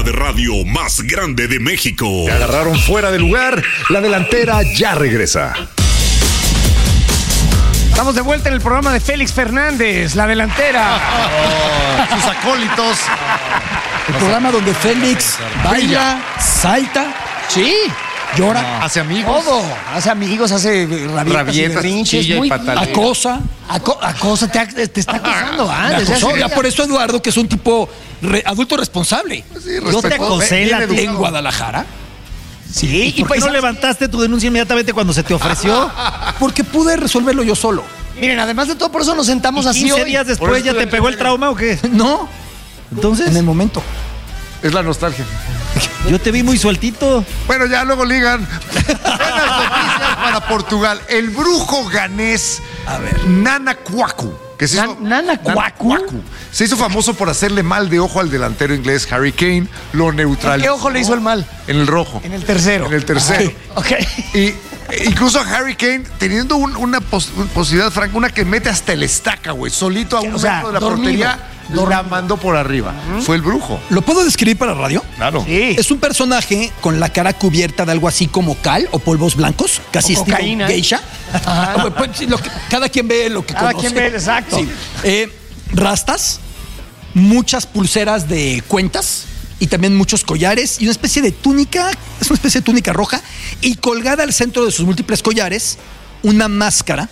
de radio más grande de México. Te agarraron fuera de lugar. La delantera ya regresa. Estamos de vuelta en el programa de Félix Fernández, La Delantera. Sus acólitos. El programa donde Félix baila, salta, Sí, llora, Hace amigos. todo. Hace amigos, hace rabietas, berrinches, chilla y muy patalea. acosa. Acosa, te está acosando, Me acosó. Ya por eso Eduardo, que es un tipo adulto responsable. Yo te acosé En Guadalajara. Sí, ¿Y por qué no levantaste tu denuncia inmediatamente cuando se te ofreció? Porque pude resolverlo yo solo. Miren, además de todo, por eso nos sentamos así 15 hoy. días después ya te pegó el trauma o qué? No, Entonces, en el momento. Es la nostalgia. yo te vi muy sueltito. Bueno, ya luego ligan. Buenas noticias para Portugal. El brujo ganés Nana Kwaku. Que se hizo, Nana Kwaku. Se hizo famoso por hacerle mal de ojo al delantero inglés Harry Kane. Lo ¿En neutralizó. qué ojo le hizo el mal? En el rojo. En el tercero. En el tercero. Ok. Y incluso a Harry Kane, teniendo una posibilidad franca, una que mete hasta el estaca, güey, solito a un O sea, metro de la dormido. portería, la mandó por arriba. Fue el brujo. ¿Lo puedo describir para radio? Claro. Sí. Es un personaje con la cara cubierta de algo así como cal o polvos blancos, casi O estilo cocaína. geisha. Pues, sí, cada quien ve lo que Cada conoce. quien ve, exacto. Sí. Rastas, muchas pulseras de cuentas y también muchos collares y una especie de túnica, es una especie de túnica roja y colgada al centro de sus múltiples collares, una máscara,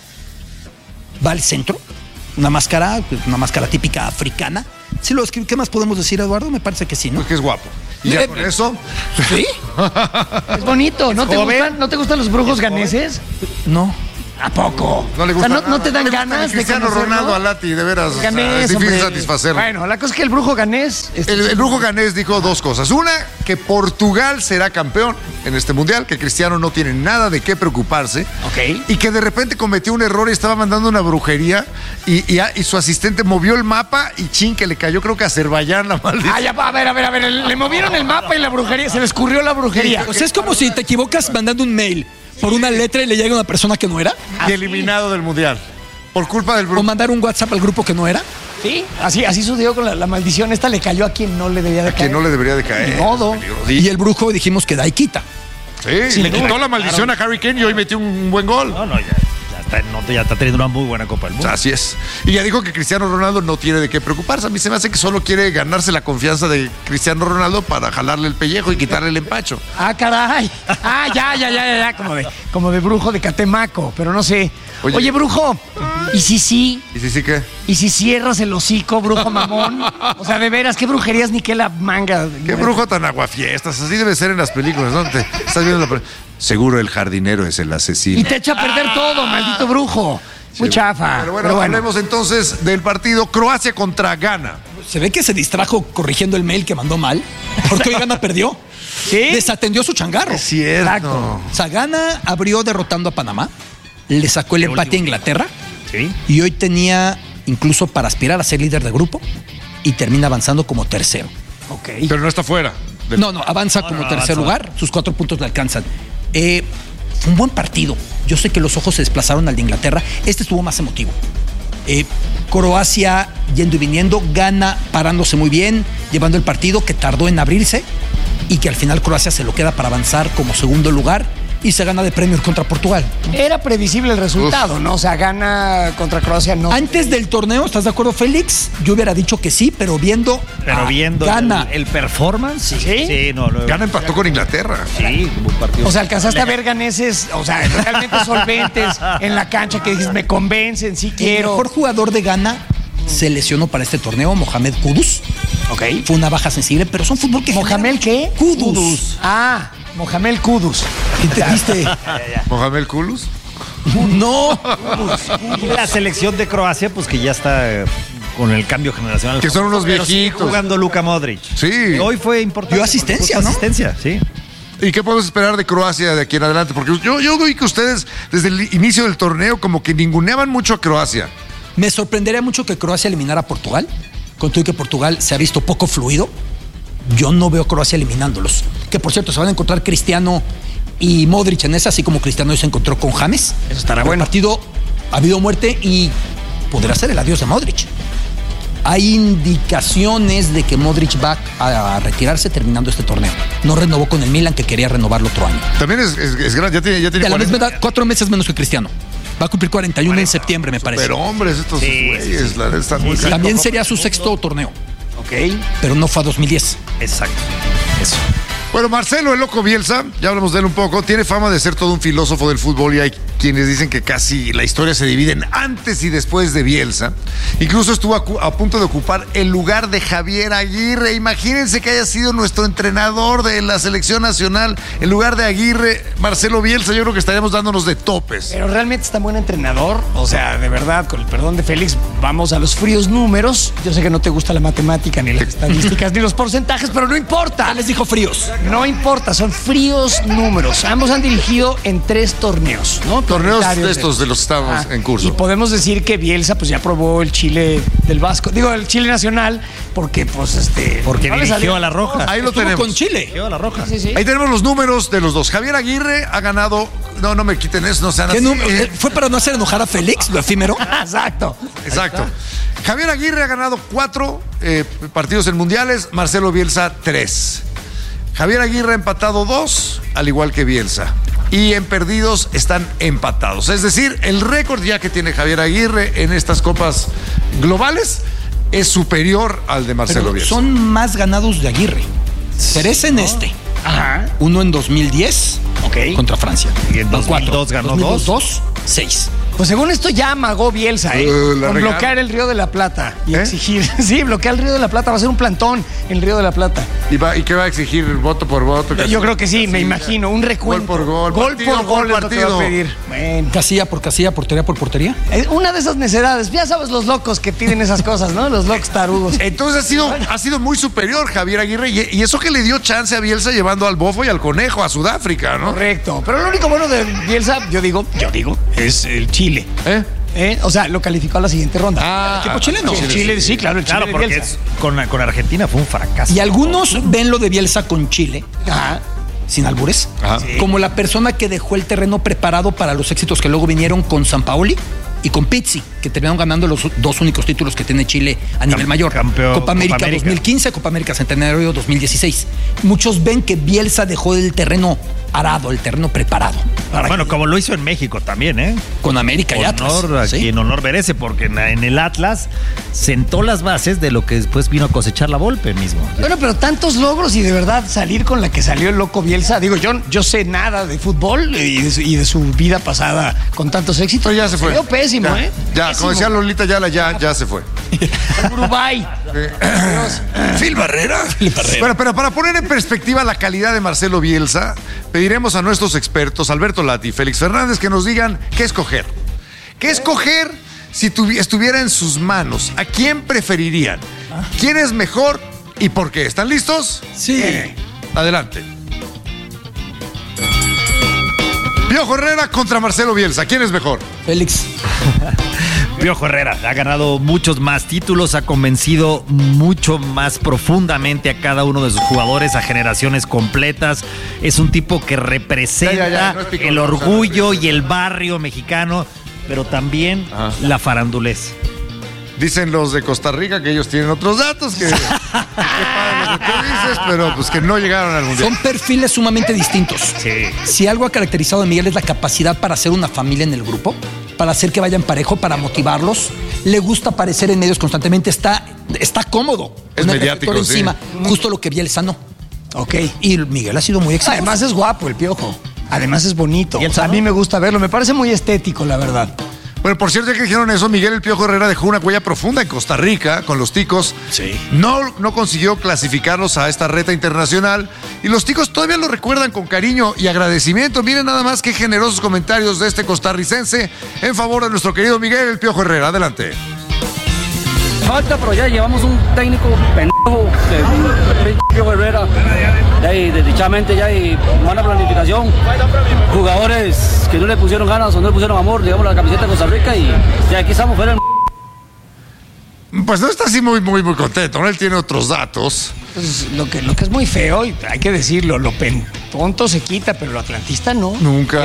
va al centro, una máscara típica africana. Sí, ¿qué más podemos decir, Eduardo? Me parece que sí, ¿no? Pues que es guapo. Y ya con eso, ¿Sí? Es bonito. ¿No te joven. gustan los brujos ganeses? No. ¿A poco? no le O gusta. sea, ¿no te dan le gusta ganas ni de Cristiano conocerlo? Ronaldo a Lati, de veras. o sea, Ganés, es difícil hombre. satisfacerlo. Bueno, la cosa es que el brujo ganés... El brujo ganés dijo dos cosas. Una, que Portugal será campeón en este mundial, que Cristiano no tiene nada de qué preocuparse. Ok. Y que de repente cometió un error y estaba mandando una brujería y su asistente movió el mapa y chin, que le cayó, creo que a Azerbaiyán la maldición. Ah, ya va, a ver. Le movieron el mapa y la brujería. Se le escurrió la brujería. O sea, es como si te equivocas mandando un mail por una letra y le llega a una persona que no era. Y eliminado del mundial. Por culpa del O brujo. mandar un WhatsApp al grupo que no era. Sí, así sucedió con la maldición. Esta le cayó a quien no le debía de caer. Que no le debería de caer. Ni modo. Y el brujo dijimos que da y quita. Sí, Sin le duda. quitó la maldición a Harry Kane y hoy metió un buen gol. No, ya está teniendo una muy buena Copa del Mundo. Así es. Y ya dijo que Cristiano Ronaldo no tiene de qué preocuparse. A mí se me hace que solo quiere ganarse la confianza de Cristiano Ronaldo para jalarle el pellejo y quitarle el empacho. Ah, caray. Ah, ya. Como de brujo de Catemaco, pero no sé. Oye, brujo, ¿y si sí? ¿Y si sí qué? ¿Y si cierras el hocico, brujo mamón? O sea, de veras, ¿qué brujerías ni qué la manga? ¿Qué brujo tan aguafiestas? Así debe ser en las películas, ¿no? Estás viendo la Seguro el jardinero es el asesino. Y te echa a perder todo, maldito brujo. Muy chafa. Pero bueno, hablemos entonces del partido Croacia contra Ghana. Se ve que se distrajo corrigiendo el mail que mandó mal, porque hoy Ghana perdió. ¿Sí? Desatendió su changarro. Es cierto. Exacto. O sea, Ghana abrió derrotando a Panamá, le sacó el empate a Inglaterra Sí. y hoy tenía incluso para aspirar a ser líder de grupo y termina avanzando como tercero. Ok. Pero no está fuera. No, avanza como tercer lugar, sus 4 puntos le alcanzan. Fue un buen partido. Yo sé que los ojos se desplazaron al de Inglaterra. Este estuvo más emotivo. Croacia yendo y viniendo, Ghana parándose muy bien, llevando el partido que tardó en abrirse y que al final Croacia se lo queda para avanzar como segundo lugar y se gana de premio contra Portugal. Era previsible el resultado, ¿no? O sea, gana contra Croacia, no. Antes del torneo, ¿estás de acuerdo, Félix? Yo hubiera dicho que sí, pero viendo Ghana. el performance, ¿Sí? Sí, no. Ghana empató con Inglaterra. Sí, hubo un partido. O sea, alcanzaste a ver ganeses, o sea, realmente solventes en la cancha que dices, me convencen, sí El quiero. mejor jugador de Ghana se lesionó para este torneo, Mohamed Kudus. Ok. Fue una baja sensible, pero son fútbol que ¿Mohamed qué? Kudus. Ah, Mohamed Kudus. ¿Qué entendiste? Mohamed Kudus. No. Y la selección de Croacia, pues que ya está con el cambio generacional. Que son unos Pero sigue viejitos. jugando Luka Modric. Sí. Hoy fue importante. Dio asistencia, porque ¿no? Asistencia, sí. ¿Y qué podemos esperar de Croacia de aquí en adelante? Porque yo vi que ustedes, desde el inicio del torneo, como que ninguneaban mucho a Croacia. Me sorprendería mucho que Croacia eliminara a Portugal. Con todo y que Portugal se ha visto poco fluido, yo no veo a Croacia eliminándolos. Que por cierto, se van a encontrar Cristiano y Modric en esa, así como Cristiano hoy se encontró con James. Eso estará El bueno. partido ha habido muerte y podrá ser el adiós de Modric. Hay indicaciones de que Modric va a retirarse terminando este torneo. No renovó con el Milan, que quería renovarlo otro año. También es grande, ya tiene De la 40. misma edad, 4 meses menos que Cristiano. Va a cumplir 41 en septiembre, me parece. Pero hombres, estos güeyes, la neta, están muy También sería su sexto torneo, Ok. pero no fue a 2010. Exacto. Eso. Bueno, Marcelo el Loco Bielsa, ya hablamos de él un poco, tiene fama de ser todo un filósofo del fútbol y hay quienes dicen que casi la historia se divide en antes y después de Bielsa. Incluso estuvo a punto de ocupar el lugar de Javier Aguirre. Imagínense que haya sido nuestro entrenador de la selección nacional en lugar de Aguirre, Marcelo Bielsa. Yo creo que estaríamos dándonos de topes. Pero realmente es tan buen entrenador. O sea, de verdad, con el perdón de Félix, vamos a los fríos números. Yo sé que no te gusta la matemática, ni las estadísticas, ni los porcentajes, pero no importa. Les dijo fríos. No importa, son fríos números. Ambos han dirigido en 3 torneos, ¿no? Torneos Planetarios de estos de los que estábamos en curso. Y podemos decir que Bielsa pues ya probó el Chile del Vasco, digo, el Chile nacional, porque pues Porque no le dirigió salió. a la Roja. Ahí lo Estuvo tenemos. con Chile. Dirigió a la Roja. Sí, sí. Ahí tenemos los números de los dos. Javier Aguirre ha ganado. No me quiten eso, no sean ¿Qué así. número? ¿Fue para no hacer enojar a Félix, lo efímero? Exacto. Exacto. Javier Aguirre ha ganado 4 partidos en mundiales, Marcelo Bielsa 3. Javier Aguirre ha empatado 2, al igual que Bielsa. Y en perdidos están empatados. Es decir, el récord ya que tiene Javier Aguirre en estas copas globales es superior al de Marcelo Pero Bielsa. son más ganados de Aguirre. 3 en este. Ajá. Uno en 2010 Ok. contra Francia. Y en 2002 ganó 2. 6. Pues según esto ya amagó Bielsa, La con regaron. bloquear el Río de la Plata y ¿Eh? exigir. Sí, bloquear el Río de la Plata. Va a ser un plantón en el Río de la Plata. ¿Y qué va a exigir? ¿Voto por voto? Yo creo que sí, me imagino. Un recuento. Gol por gol. Gol Partido por por gol es lo que va a partido. pedir. Bueno. Casilla por casilla, portería por portería. Una de esas necedades. Ya sabes los locos que piden esas cosas, ¿no? Los locos tarudos. Entonces ha sido muy superior Javier Aguirre y eso que le dio chance a Bielsa llevando al Bofo y al Conejo a Sudáfrica, ¿no? Correcto. Pero lo único bueno de Bielsa, yo digo, es el Chile. ¿Eh? O sea, lo calificó a la siguiente ronda. ¿El equipo chileno? El Chile, sí, claro, el Chile Claro, de porque Bielsa. con Argentina fue un fracaso. Y algunos ven lo de Bielsa con Chile, Ajá. sin albures, Ajá. como la persona que dejó el terreno preparado para los éxitos que luego vinieron con Sampaoli y con Pizzi, que terminaron ganando los 2 únicos títulos que tiene Chile a nivel mayor. campeón, Copa América Copa América. 2015, Copa América Centenario 2016. Muchos ven que Bielsa dejó el terreno arado, el terreno preparado. Bueno, como lo hizo en México también, ¿eh? Con América y Atlas. Honor a ¿sí? quien honor merece, porque en el Atlas sentó las bases de lo que después vino a cosechar la Volpe mismo. Bueno, pero tantos logros y de verdad salir con la que salió el loco Bielsa. Digo, yo sé nada de fútbol y de su vida pasada con tantos éxitos. Pero ya se fue. Salió pésimo, Ya, ¿eh? Ya, Pésimo. como decía Lolita Yala, ya se fue. Uruguay. Phil Barrera. Bueno, pero para poner en perspectiva la calidad de Marcelo Bielsa, pediremos a nuestros expertos, Alberto Lati y Félix Fernández, que nos digan qué escoger. ¿Qué escoger si estuviera en sus manos? ¿A quién preferirían? ¿Quién es mejor y por qué? ¿Están listos? Sí. Adelante. Piojo Herrera contra Marcelo Bielsa. ¿Quién es mejor? Félix. Piojo Herrera ha ganado muchos más títulos, ha convencido mucho más profundamente a cada uno de sus jugadores, a generaciones completas. Es un tipo que representa Ya, no es picón, el no, orgullo y el barrio mexicano, pero también la farandulez. Dicen los de Costa Rica que ellos tienen otros datos, que padre lo que tú dices, pero pues que no llegaron al Mundial. Son perfiles sumamente distintos. Sí. Si algo ha caracterizado a Miguel es la capacidad para hacer una familia en el grupo, para hacer que vayan parejo, para motivarlos. Le gusta aparecer en medios constantemente, está cómodo. Es con el mediático, reflector sí. encima, justo lo que Bielsa no. Ok. Y Miguel ha sido muy exitoso. Además es guapo el Piojo. Además es bonito. ¿Y el O sea, a Sano? mí me gusta verlo. Me parece muy estético, la verdad. Bueno, por cierto, ya que dijeron eso, Miguel El Piojo Herrera dejó una huella profunda en Costa Rica con los Ticos. Sí. No consiguió clasificarlos a esta reta internacional y los Ticos todavía lo recuerdan con cariño y agradecimiento. Miren nada más qué generosos comentarios de este costarricense en favor de nuestro querido Miguel El Piojo Herrera. Adelante. Falta, pero ya llevamos un técnico pendejo, Piojo Herrera. Ya, y desdichadamente ya hay mala planificación. Jugadores que no le pusieron ganas o no le pusieron amor, digamos, la camiseta de Costa Rica y aquí estamos fuera. Pues no está así muy contento, ¿no? Él tiene otros datos. Pues, lo que es muy feo, y hay que decirlo, lo tonto se quita, pero lo atlantista no. Nunca.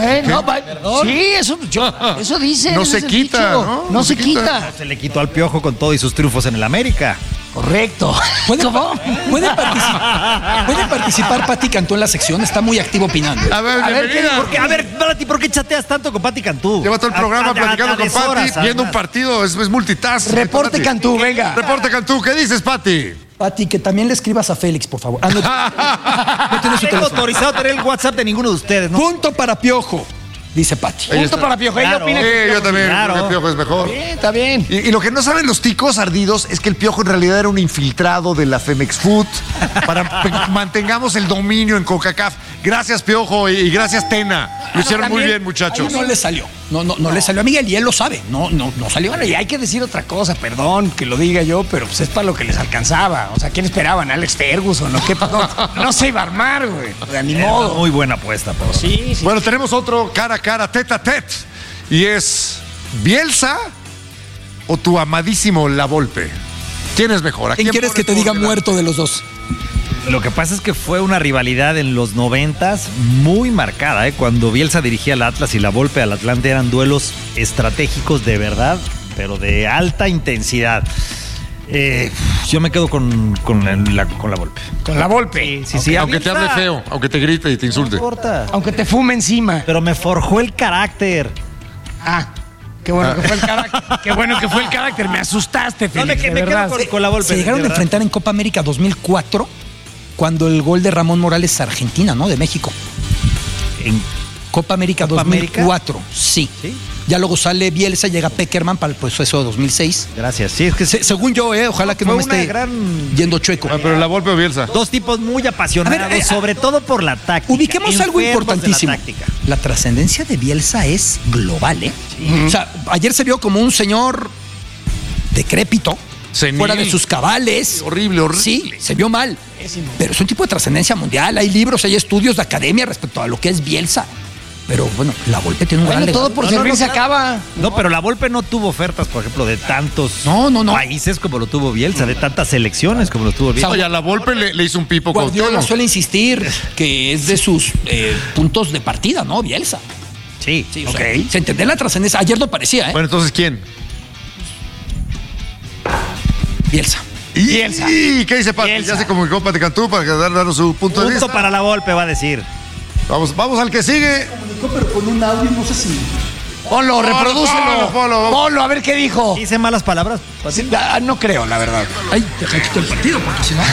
Sí, eso dicen. No ese se es el quita, dicho. ¿no? No se quita. Se le quitó al Piojo con todo y sus triunfos en el América. Correcto. ¿Puede participar Pati Cantú en la sección? Está muy activo opinando. A ver, bienvenida. A ver, Pati, ¿por qué chateas tanto con Pati Cantú? Lleva todo el programa platicando con Pati, deshoras, viendo un además. partido, es multitask. Reporte Pati. Cantú, venga. Reporte Cantú, ¿qué dices, Pati? Pati, que también le escribas a Félix, por favor. No tiene su Tengo teléfono. autorizado a tener el WhatsApp de ninguno de ustedes, ¿no? Punto para Piojo, dice Pati. Punto para Piojo. Ella Claro. opina Sí, que yo también, Claro. creo que Piojo es mejor. Está bien. Y lo que no saben los ticos ardidos es que el Piojo en realidad era un infiltrado de la Femex Food para que mantengamos el dominio en CONCACAF. Gracias, Piojo, y gracias, Tena. Lo hicieron muy bien, muchachos. No le salió. No le salió a Miguel y él lo sabe. No salió. Bueno, y hay que decir otra cosa, perdón que lo diga yo, pero pues es para lo que les alcanzaba. O sea, ¿quién esperaban? ¿Alex Ferguson o qué? No se iba a armar, güey. O sea, ni modo. Muy buena apuesta, pero Sí. Bueno, tenemos otro cara a cara, tete a tete. Y es Bielsa o tu amadísimo La Volpe. ¿Quién es mejor? ¿A ¿Quién quieres pones que te por diga delante? muerto de los dos? Lo que pasa es que fue una rivalidad en los 90s muy marcada, ¿eh? Cuando Bielsa dirigía al Atlas y la Volpe al Atlante eran duelos estratégicos de verdad, pero de alta intensidad. Yo me quedo con la Volpe. Con la Volpe. Sí, Aunque te hable feo, aunque te grite y te insulte. No importa. Aunque te fume encima. Pero me forjó el carácter. Ah, qué bueno que fue el carácter. Qué bueno que fue el carácter. Me asustaste, No, Félix, de me verdad. quedo con la Volpe. Se llegaron a enfrentar en Copa América 2004 cuando el gol de Ramón Morales a Argentina, ¿no? De México. En Copa América ¿Copa 2004, sí. ¿Sí? Ya luego sale Bielsa, llega Peckerman para el proceso de 2006. Gracias. Sí, es que Según yo, ojalá que Fue no me una esté gran- yendo chueco. Ah, pero La Volpe o Bielsa. dos tipos muy apasionados, A ver, sobre todo por la táctica. Ubiquemos algo enfermos de importantísimo. La táctica. La trascendencia de Bielsa es global, ¿eh? O sea, ayer se vio como un señor decrépito, Senil. fuera de sus cabales. Horrible. Sí, se vio mal. Pero es un tipo de trascendencia mundial. Hay libros, hay estudios de academia respecto a lo que es Bielsa. Pero bueno, la Volpe tiene un gran Bueno, legado. todo por servir se acaba. No, pero la Volpe no tuvo ofertas, por ejemplo, de tantos No. países como lo tuvo Bielsa, de tantas selecciones como lo tuvo Bielsa. Oye, a La Volpe le hizo un pipo con Guardiola suele insistir que es de sus puntos de partida, ¿no? Bielsa. Sí, Sí, o sea, se entiende la trascendencia. Ayer no parecía, ¿eh? Bueno, entonces, ¿quién? Bielsa. Bielsa. ¿Y qué dice Pati? Bielsa. Ya se comunicó Pati Cantú para darnos su punto de Punto vista. para la Volpe, va a decir. Vamos al que sigue. Pero con un audio, no sé si. Ponlo, reprodúcelo. ponlo. Ponlo, a ver qué dijo. Dice malas palabras. Sí, no creo, la verdad. Ay, deja quito el partido, porque si no.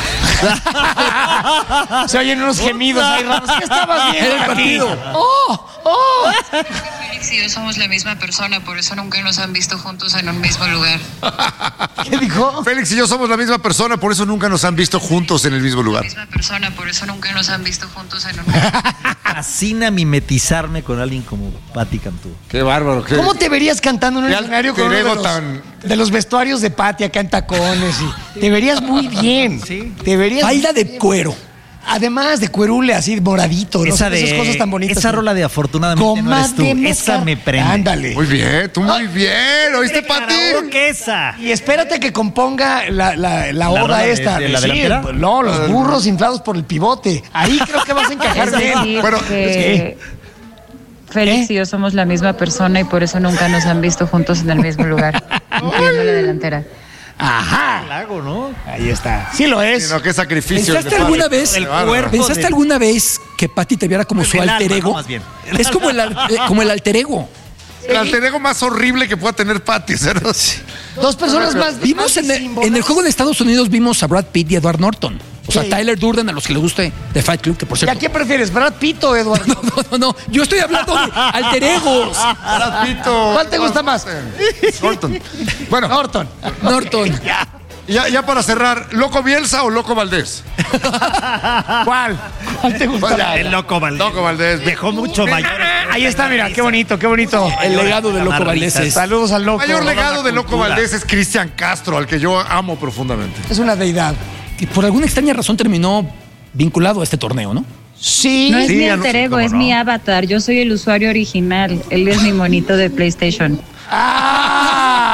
Se oyen unos gemidos ahí raros. ¿Qué estabas viendo Era el aquí? partido. Félix y yo somos la misma persona, por eso nunca nos han visto juntos en un mismo lugar. ¿Qué dijo? Félix y yo somos la misma persona, por eso nunca nos han visto juntos en el mismo lugar. La misma persona, por eso nunca nos han visto juntos en un mismo lugar. Fascina mimetizarme con alguien como Pati Cantú. Qué bárbaro. ¿Cómo te verías cantando en un Qué escenario con uno alter de ego los, tan- de los vestuarios de Pati acá en tacones? Te verías muy bien. Sí. Te verías Falda muy de bien. cuero. Además de cuerule así moradito, ¿no? Esas cosas tan bonitas. Esa rola de afortunadamente no eres tú. Esa me prende. Ándale. Muy bien, tú muy bien. ¿Oíste, Pati? ¿Qué esa? Y espérate que componga la oda rola de- esta. de la Sí, delantera? no, los burros inflados por el pivote. Ahí creo que vas a encajar Es bien. decir, Bueno, que Félix y yo somos la misma persona y por eso nunca nos han visto juntos en el mismo lugar, incluyendo la delantera. Ajá. Lago, ¿no? Ahí está. Sí lo es. Sino qué sacrificio. ¿Pensaste alguna vez? El cuerpo ¿Pensaste del- alguna vez que Pati te viera como Pues su el alter alma, ego? ¿no? Más bien. Es como el alter ego. El alter ego más horrible que pueda tener Pati. ¿Cierto? Dos personas más. Vimos más en el juego de Estados Unidos vimos a Brad Pitt y Edward Norton. O sea, Sí. Tyler Durden, a los que les guste de Fight Club, que por ¿Y a cierto. quién prefieres, Brad Pitt o Eduardo? No. Yo estoy hablando de alter egos. Brad Pitt o- ¿Cuál te gusta más? Norton. Bueno, Norton. Norton. ya para cerrar, ¿Loco Bielsa o Loco Valdés? ¿Cuál? ¿Cuál te gusta más? El Loco Valdés. Loco Valdés. Dejó mucho mayor. Ahí está, mira, qué bonito, qué bonito. El legado de Loco Valdés es. Saludos al El loco. mayor legado de Loco cultura. Valdés es Cristian Castro, al que yo amo profundamente. Es una deidad. Y por alguna extraña razón terminó vinculado a este torneo, ¿no? Sí. No es Sí, mi ya no- alter ego, ¿cómo es no? mi avatar. Yo soy el usuario original. Él es mi monito de PlayStation. ¡Ah! Pues es su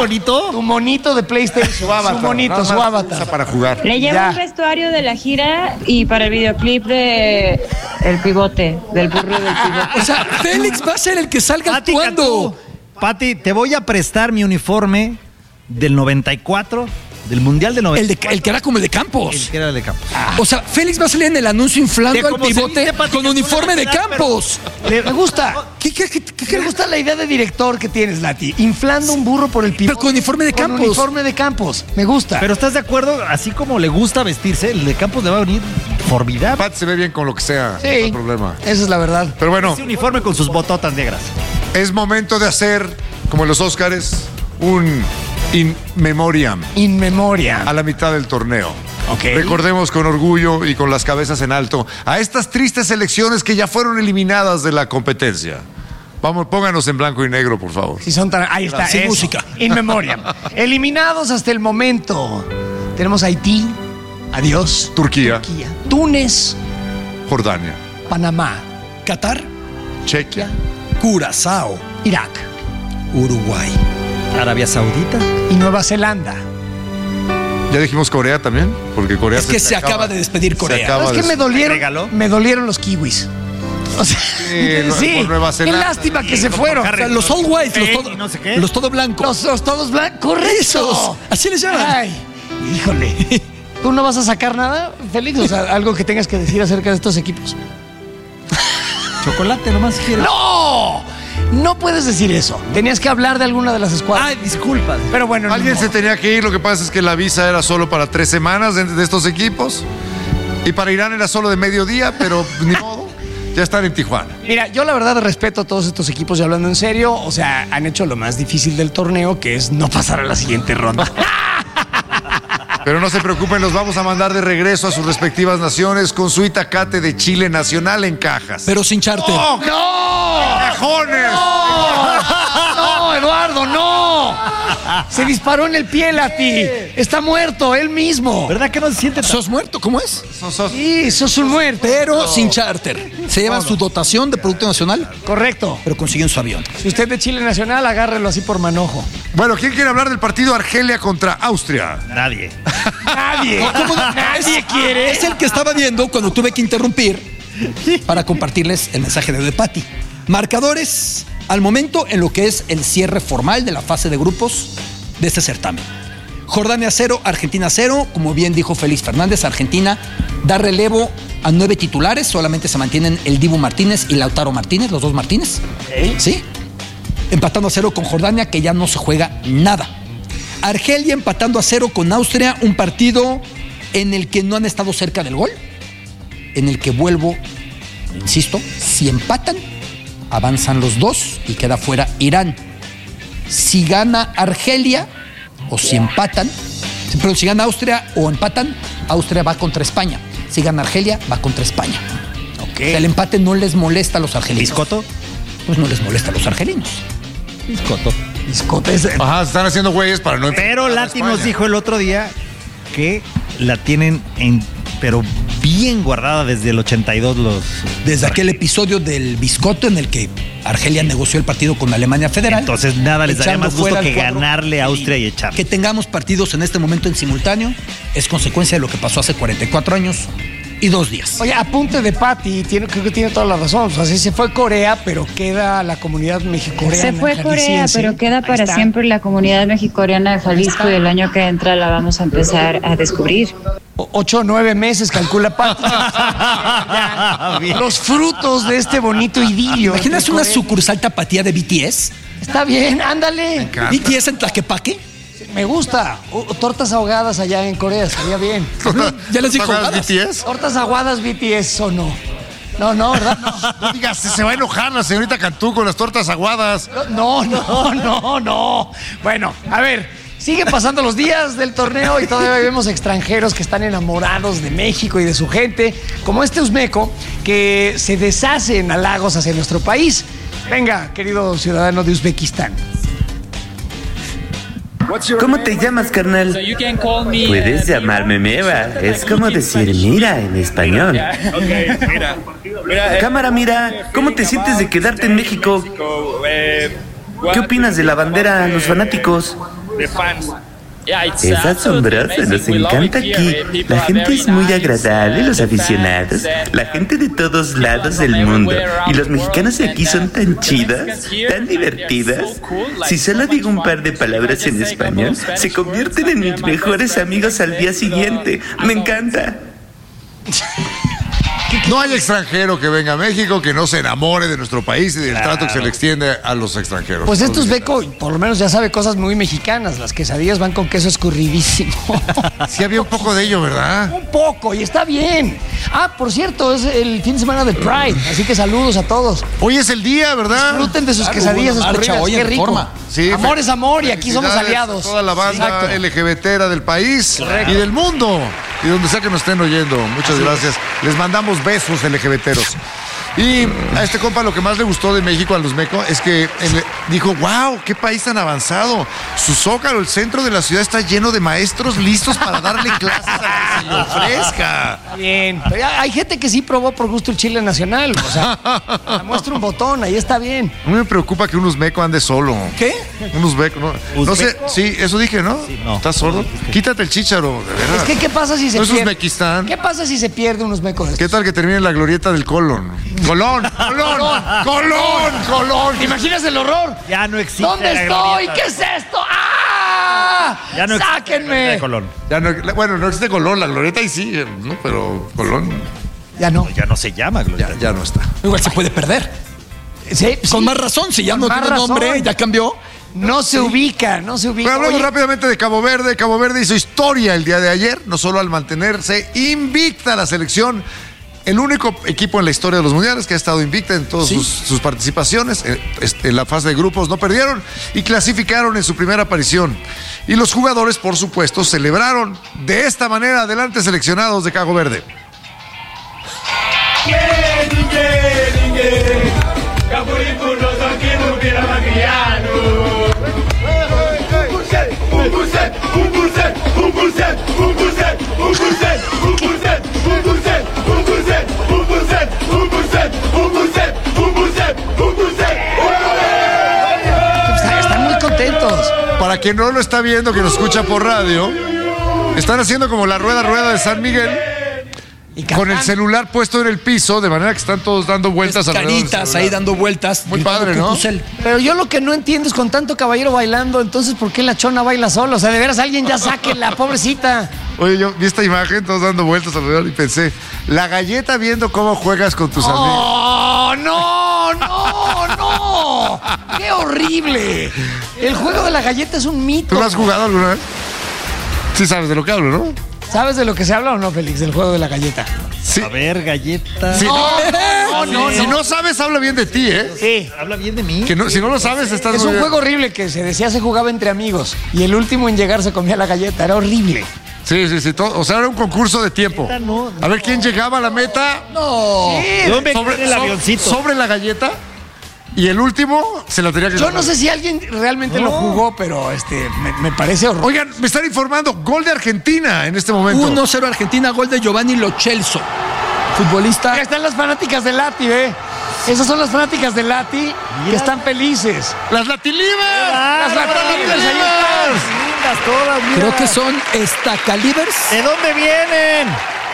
bonito? Tu monito de PlayStation. Su monito, su avatar. Para jugar. Le llevo Ya. un vestuario de la gira y para el videoclip de El Pivote, del burro del pivote. O sea, Félix va a ser el que salga Pati actuando. Cantú. Pati, te voy a prestar mi uniforme del 94, del Mundial del 94. El que era como el de Campos. El que era de Campos. O sea, Félix va a salir en el anuncio inflando De al cómo se pivote viste, Pati, con que uniforme de puede quedar, Campos. Me gusta. ¿Qué Me gusta la idea de director que tienes, Lati. Inflando un burro por el pivote. Pero con uniforme de Campos. Con uniforme de Campos. Me gusta. Pero ¿estás de acuerdo? Así como le gusta vestirse, el de Campos le va a venir formidable. Pat se ve bien con lo que sea. sí, No hay problema. esa es la verdad. Pero bueno, Ese uniforme con sus bototas negras. es momento de hacer, como en los Óscares, un in memoriam In memoria. a la mitad del torneo. Ok. Recordemos con orgullo y con las cabezas en alto a estas tristes selecciones que ya fueron eliminadas de la competencia. Vamos, pónganos en blanco y negro, por favor. Si son tan. Ahí está. Sin eso. música. In memoriam. Eliminados hasta el momento. Tenemos Haití. Adiós. Turquía, Túnez. Jordania, Panamá. Qatar, Chequia, Curazao, Irak. Uruguay. Arabia Saudita. Y Nueva Zelanda. ya dijimos Corea también, porque Corea Es que se acaba de despedir Corea. se acaba ¿Sabes qué de- me dolieron? ¿Regaló? Me dolieron los kiwis. O sea, Sí, por Nueva qué Zelanda. lástima que se fueron. O sea, los all white, y no sé qué. los todo blancos. Los todos blancos. Correcto. Esos, así les llaman. Ay, híjole. ¿Tú no vas a sacar nada, Félix? O sea, algo que tengas que decir acerca de estos equipos. Chocolate nomás quiero. ¡No! No puedes decir eso. Tenías que hablar de alguna de las escuadras. Ay, disculpa. Pero bueno, ni Alguien modo. se tenía que ir, lo que pasa es que la visa era solo para 3 semanas de estos equipos. Y para Irán era solo de mediodía, pero ni modo. Ya están en Tijuana. Mira, yo la verdad respeto a todos estos equipos y hablando en serio, o sea, han hecho lo más difícil del torneo, que es no pasar a la siguiente ronda. Pero no se preocupen, los vamos a mandar de regreso a sus respectivas naciones con su Itacate de Chile Nacional en cajas. Pero sin charter. ¡No! ¡Cajones! ¡No, Eduardo, no! Se disparó en el pie, Lati. Está muerto, él mismo. ¿Verdad que no se siente tan... ¿Sos muerto? ¿Cómo es? Sí, sos un muerto. Pero sin charter. Se llevan su dotación de Producto Nacional, Correcto. pero consiguen su avión. Si usted es de Chile Nacional, agárrelo así por manojo. Bueno, ¿quién quiere hablar del partido Argelia contra Austria? Nadie. Nadie. Nadie quiere. Es el que estaba viendo cuando tuve que interrumpir para compartirles el mensaje de Pati. Marcadores al momento en lo que es el cierre formal de la fase de grupos de este certamen. Jordania 0, Argentina 0. Como bien dijo Félix Fernández, Argentina da relevo a 9 titulares. Solamente se mantienen el Dibu Martínez y Lautaro Martínez, los dos Martínez. ¿Sí? Empatando a 0 con Jordania, que ya no se juega nada. Argelia empatando a 0 con Austria, un partido en el que no han estado cerca del gol, en el que vuelvo, insisto, si empatan, avanzan los dos y queda fuera Irán. Si gana Argelia, o si empatan, perdón, si gana Austria o empatan, Austria va contra España. Si gana Argelia, va contra España. O sea, el empate no les molesta a los argelinos. ¿Biscotto? Pues no les molesta a los argelinos. Biscotto. Ajá, están haciendo güeyes para no... Pero enfrentar a Lati nos España. dijo el otro día que la tienen pero bien guardada desde el 82 los... Desde aquel episodio del Biscotto en el que Argelia negoció el partido con Alemania Federal. Entonces nada les daría echando más gusto fuera que al cuadro. ganarle a Austria y echar. Que tengamos partidos en este momento en simultáneo es consecuencia de lo que pasó hace 44 años y 2 días. Oye, apunte de Pati, creo que tiene toda la razón. O sea, sí se fue Corea, pero queda la comunidad mexicoreana. Se fue Corea, jalisciense. pero queda Ahí para está. siempre la comunidad mexicoreana de Jalisco y el año que entra la vamos a empezar a descubrir. 8 o 9 meses, calcula Pati. Ya, los frutos de este bonito idilio. ¿Imaginas entre una Corea- sucursal tapatía de BTS? Está bien, ándale. ¿BTS en Tlaquepaque? Me gusta. Tortas ahogadas allá en Corea, estaría bien. Ya les dijo ¿Te acuerdas ahogadas. BTS? Tortas aguadas BTS o no. No, ¿verdad? No digas, se va a enojar la señorita Cantú con las tortas aguadas. No. Bueno, a ver, siguen pasando los días del torneo y todavía vemos extranjeros que están enamorados de México y de su gente, como este uzbeco que se deshace en halagos hacia nuestro país. Venga, querido ciudadano de Uzbekistán. ¿Cómo te llamas, carnal? Puedes llamarme Meva. Es como decir mira en español. Cámara, mira. ¿Cómo te sientes de quedarte en México? ¿Qué opinas de la bandera a los fanáticos? Es asombroso, nos encanta aquí. La gente es muy agradable, los aficionados, la gente de todos lados del mundo. Y los mexicanos de aquí son tan chidas, tan divertidas. Si solo digo un par de palabras en español, se convierten en mis mejores amigos al día siguiente. Me encanta. No hay extranjero que venga a México que no se enamore de nuestro país y del trato que se le extiende a los extranjeros. Pues este uzbeco, por lo menos ya sabe cosas muy mexicanas. Las quesadillas van con queso escurridísimo. Sí había un poco de ello, ¿verdad? Un poco, y está bien. Ah, por cierto, es el fin de semana de Pride, así que saludos a todos. Hoy es el día, ¿verdad? Disfruten de sus quesadillas escurridas, hoy qué en rico. Reforma. Sí, amor es amor y aquí somos felicidades aliados. a toda la banda Exacto. LGBTera del país y del mundo y donde sea que nos estén oyendo. Muchas gracias. Les mandamos besos LGBTeros. Y a este compa lo que más le gustó de México, a los Meco, es que dijo, wow, qué país tan avanzado. Su Zócalo, el centro de la ciudad, está lleno de maestros listos para darle clases a que se le ofrezca. Bien. Pero hay gente que sí probó por gusto el chile nacional. O sea, muestra un botón, ahí está bien. A mí me preocupa que un uzbeco ande solo. ¿Qué? Un uzbeco, ¿no? No sé, sí, eso dije, ¿no? Sí, no. ¿Estás sordo? Quítate el chícharo, de verdad. Es que, ¿qué pasa si se No es pierde? Uzbekistán. ¿Qué pasa si se pierde un uzbeco de ¿Qué estos? tal que termine en la glorieta del Colón? ¡Colón! ¿Te imaginas el horror? Ya no existe. ¿Dónde la estoy? glorieta. ¿Qué es esto? ¡Ah! Ya no existe la glorieta ¡Sáquenme! de Colón. Ya no, bueno, no existe Colón, la glorieta ahí sigue, ¿no? Pero Colón Ya no. Ya no se llama glorieta. ya no está. Igual se puede perder. Sí, sí. Con más razón, si ya Con no más tiene nombre, razón. ya cambió. No se ubica, no se ubica. Pero hablamos Oye, rápidamente de Cabo Verde. Cabo Verde hizo historia el día de ayer, no solo al mantenerse invicta la selección, el único equipo en la historia de los mundiales que ha estado invicta en todas sus participaciones. En la fase de grupos no perdieron y clasificaron en su primera aparición. Y los jugadores, por supuesto, celebraron de esta manera. Adelante, seleccionados de Cabo Verde. están muy contentos. Para quien no lo está viendo, que nos escucha por radio, están haciendo como la rueda de San Miguel, Y con el cantan. celular puesto en el piso, de manera que están todos dando vueltas alrededor del Caritas celular. ahí dando vueltas. Muy gritando padre, ¿no? Cucucel. Pero yo lo que no entiendo es con tanto caballero bailando, entonces ¿por qué la chona baila sola? O sea, de veras alguien ya saque la pobrecita. Oye, yo vi esta imagen, todos dando vueltas alrededor y pensé, la galleta viendo cómo juegas con tus amigos. ¡Oh, no, no, no! ¡Qué horrible! El juego de la galleta es un mito. ¿Tú lo has jugado alguna vez? Sí sabes de lo que hablo, ¿no? ¿Sabes de lo que se habla o no, Félix, del juego de la galleta? Sí. A ver, galleta. Sí. No, Si no sabes, habla bien de ti, ¿eh? Sí. Habla bien de mí. Que no, si no lo sabes, estás Es muy un bien. juego horrible que se decía se jugaba entre amigos y el último en llegar se comía la galleta. Era horrible. Sí. O sea, era un concurso de tiempo. No, A ver quién llegaba a la meta No. Yo me quedé en el avioncito. sobre la galleta y el último se la tenía que Yo ganar. no sé si alguien realmente lo jugó, pero me parece horrible. Oigan, me están informando, gol de Argentina en este momento. 1-0 Argentina, gol de Giovanni Lo Celso. Futbolista. Acá están las fanáticas de Lati, ¿eh? Esas son las fanáticas de Lati que están felices. ¡Las Latilivers! Las Latilivers, ahí están. Lindas todas, mira. Creo que son Estacalibers. ¿De dónde vienen?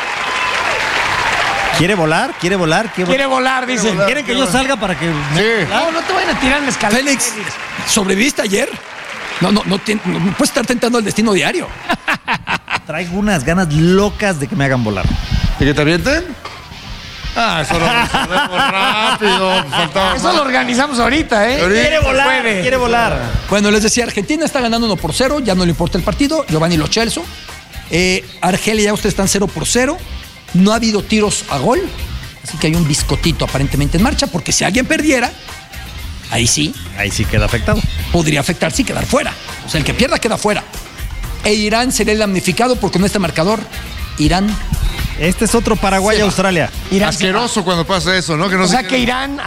¿Quiere volar? Quiere volar, dice. ¿Quieren que yo salga para que... Sí. No te vayan a tirar en la escalera. Félix, ¿sobreviviste ayer? No puedes estar tentando el destino diario. Traigo unas ganas locas de que me hagan volar. ¿Y que te avienten? Ah, eso lo resolvemos rápido. Faltaba Eso más. lo organizamos ahorita, ¿eh? Ahorita. Quiere volar, puede. quiere volar. Bueno, les decía, Argentina está ganando 1-0, ya no le importa el partido. Giovanni Lo Celso. Argelia, ya ustedes están 0-0. No ha habido tiros a gol. Así que hay un biscotito aparentemente en marcha, porque si alguien perdiera, ahí sí Ahí sí queda afectado. podría afectarse y quedar fuera. O sea, el que pierda queda fuera. E Irán sería el damnificado porque con este marcador, Irán. Este es otro Paraguay-Australia. Irán. Asqueroso cuando pasa eso, ¿no? Que no O se sea quede- que Irán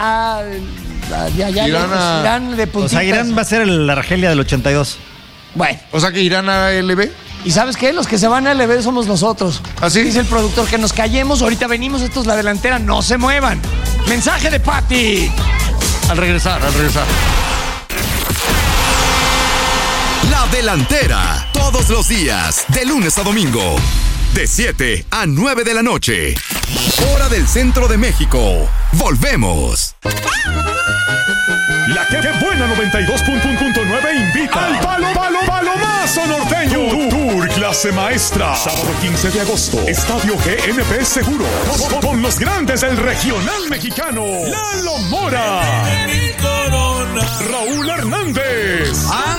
Irán de O puntitas. sea, Irán va a ser el Argelia del 82. Bueno, O sea que Irán a LB. ¿y sabes qué? Los que se van a LB somos nosotros. ¿Ah, sí? Dice el productor que nos callemos. Ahorita venimos, esto es la delantera, no se muevan. Mensaje de Pati. Al regresar. La Delantera. Todos los días, de lunes a domingo. De 7 a 9 de la noche. Hora del centro de México. Volvemos. La que buena 92.9 invita al Palomazo Norteño. Tour clase maestra. Sábado 15 de agosto. Estadio GNP Seguro. Con los grandes del regional mexicano. Lalo Mora. Raúl Hernández.